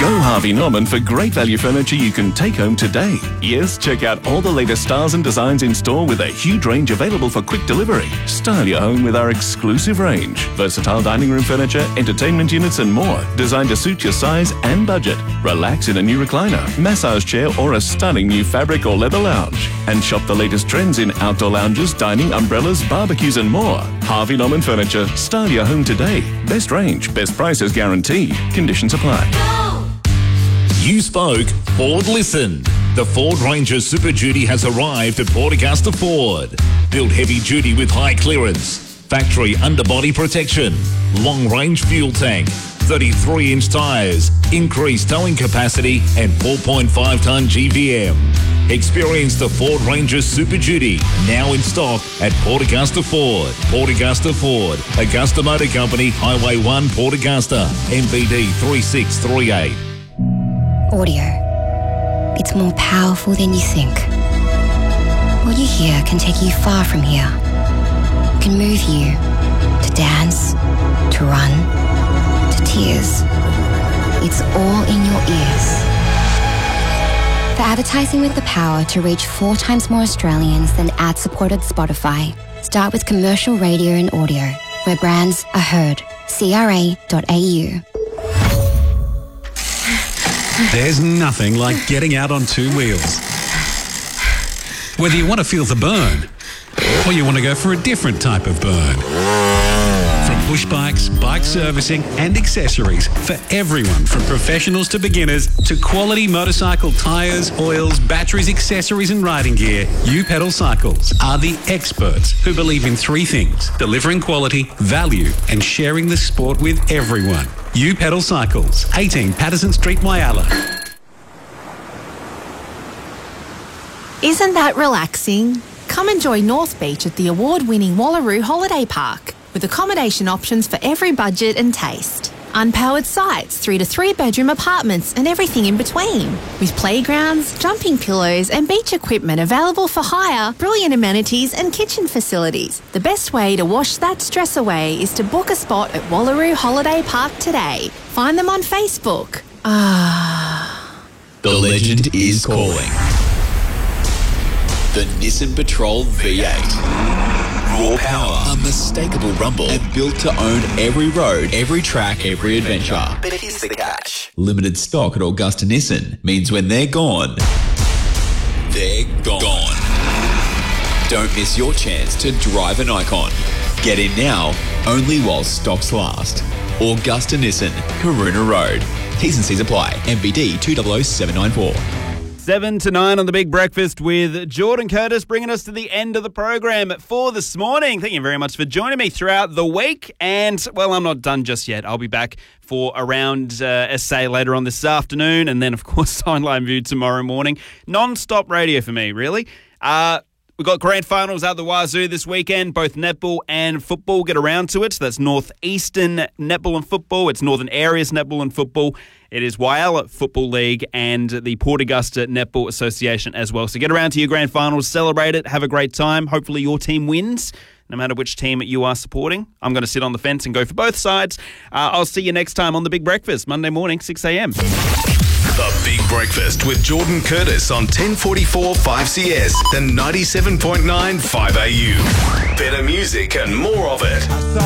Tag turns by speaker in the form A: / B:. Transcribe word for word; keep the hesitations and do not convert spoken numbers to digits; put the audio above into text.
A: Go Harvey Norman for great value furniture you can take home today. Yes, check out all the latest styles and designs in store with a huge range available for quick delivery. Style your home with our exclusive range. Versatile dining room furniture, entertainment units and more, designed to suit your size and budget. Relax in a new recliner, massage chair or a stunning new fabric or leather lounge. And shop the latest trends in outdoor lounges, dining, umbrellas, barbecues and more. Harvey Norman Furniture. Style your home today. Best range, best prices guaranteed. Conditions apply.
B: You spoke, Ford listened. The Ford Ranger Super Duty has arrived at Port Augusta Ford. Built heavy duty with high clearance, factory underbody protection, long range fuel tank, thirty-three inch tyres, increased towing capacity and four point five tonne G V M. Experience the Ford Ranger Super Duty, now in stock at Port Augusta Ford. Port Augusta Ford, Augusta Motor Company, Highway one, Port Augusta, M B D three six three eight.
C: Audio. It's more powerful than you think. What you hear can take you far from here. It can move you to dance, to run, to tears. It's all in your ears. For advertising with the power to reach four times more Australians than ad-supported Spotify, start with commercial radio and audio, where brands are heard. C R A dot A U.
D: There's nothing like getting out on two wheels. Whether you want to feel the burn or you want to go for a different type of burn. From push bikes, bike servicing and accessories for everyone from professionals to beginners to quality motorcycle tyres, oils, batteries, accessories and riding gear, U Pedal Cycles are the experts who believe in three things: delivering quality, value and sharing the sport with everyone. U Pedal Cycles, eighteen Patterson Street, Whyalla.
E: Isn't that relaxing? Come enjoy North Beach at the award-winning Wallaroo Holiday Park, with accommodation options for every budget and taste. Unpowered sites, three to three bedroom apartments and everything in between. With playgrounds, jumping pillows and beach equipment available for hire, brilliant amenities and kitchen facilities. The best way to wash that stress away is to book a spot at Wallaroo Holiday Park today. Find them on Facebook. Ah.
F: The legend is calling. The Nissan Patrol V eight. Raw power, unmistakable rumble, and built to own every road, every track, every adventure. But here's the catch. Limited stock at Augusta Nissan means when they're gone, they're gone. Don't miss your chance to drive an icon. Get in now, only while stocks last. Augusta Nissan, Karuna Road. T's and C's apply. M B D two zero zero seven nine four.
G: Seven to nine on The Big Breakfast with Jordan Curtis, bringing us to the end of the program for this morning. Thank you very much for joining me throughout the week. And, well, I'm not done just yet. I'll be back for around uh, S A later on this afternoon. And then, of course, Sideline View tomorrow morning. Non-stop radio for me, really. Uh... We've got grand finals out the Wazoo this weekend. Both netball and football get around to it. So that's Northeastern Netball and Football. It's Northern Areas Netball and Football. It is Whyalla Football League and the Port Augusta Netball Association as well. So get around to your grand finals, celebrate it, have a great time. Hopefully your team wins, no matter which team you are supporting. I'm going to sit on the fence and go for both sides. Uh, I'll see you next time on The Big Breakfast, Monday morning, six a.m.
B: The Big Breakfast with Jordan Curtis on ten forty-four five C S and ninety-seven point nine five A U. Better music and more of it.